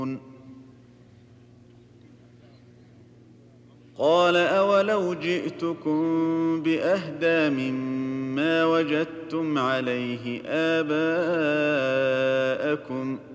قال أولو جئتكم بأهدى مما وجدتم عليه آباءكم